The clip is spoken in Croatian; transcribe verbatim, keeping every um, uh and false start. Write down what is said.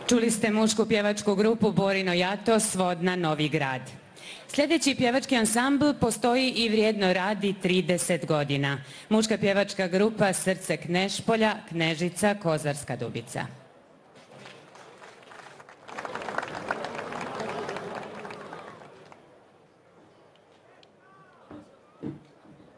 Čuli ste mušku pjevačku grupu Borino Jato, Svodna, Novi Grad. Sljedeći pjevački ansambl postoji i vrijedno radi trideset godina. Muška pjevačka grupa Srce Knešpolja, Knežica, Kozarska Dubica.